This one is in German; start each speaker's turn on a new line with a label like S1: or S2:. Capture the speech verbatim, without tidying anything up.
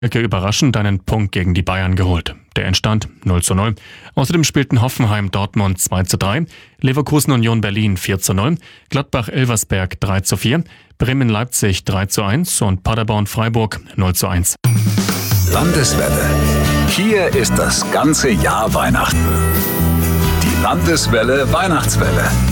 S1: Schalke überraschend einen Punkt gegen die Bayern geholt. Der Endstand null zu null. Außerdem spielten Hoffenheim Dortmund zwei zu drei, Leverkusen Union Berlin vier zu null, Gladbach Elversberg drei zu vier, Bremen Leipzig drei zu eins und Paderborn Freiburg null zu eins.
S2: Landeswelle. Hier ist das ganze Jahr Weihnachten. Die Landeswelle Weihnachtswelle.